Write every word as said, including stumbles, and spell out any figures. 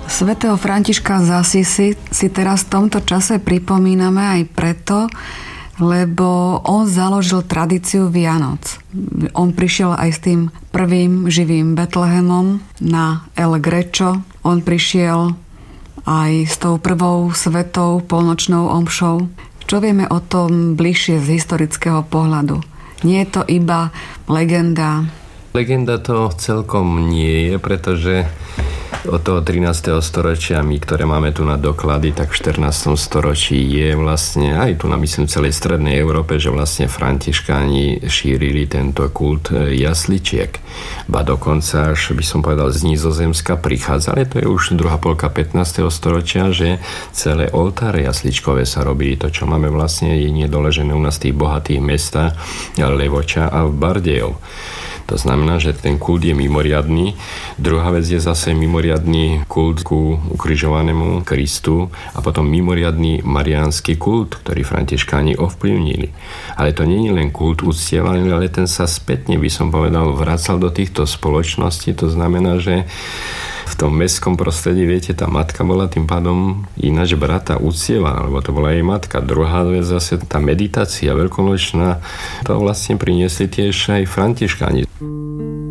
Svätého Františka z Asisi si teraz v tomto čase pripomíname aj preto, lebo on založil tradíciu Vianoc. On prišiel aj s tým prvým živým Betlehemom na El Greco. On prišiel aj s tou prvou svetou polnočnou omšou. Čo vieme o tom bližšie z historického pohľadu? Nie je to iba legenda? Legenda to celkom nie je, pretože od toho trinásteho storočia my, ktoré máme tu na doklady, tak v štrnástom storočí je vlastne, aj tu na myslím celej strednej Európe, že vlastne františkáni šírili tento kult jasličiek. Ba dokonca až by som povedal z Nizozemska prichádzali, to je už druhá polka pätnásteho storočia, že celé oltáre jasličkové sa robili. To, čo máme vlastne, je nedoležené u nás v tých bohatých mestách Levoča a v Bardejov. To znamená, že ten kult je mimoriadny. Druhá vec je zase mimoriadny kult ku ukrižovanému Kristu a potom mimoriadny mariánsky kult, ktorý františkáni ovplyvnili. Ale to nie je len kult uctievaný, ale ten sa spätne, by som povedal, vracal do týchto spoločností. To znamená, že v tom mestskom prostredí, viete, tá matka bola tým pádom ináč brata uctievaná, lebo to bola jej matka. Druhá vec zase tá meditácia veľkonočná, to vlastne priniesli tiež aj františkáni.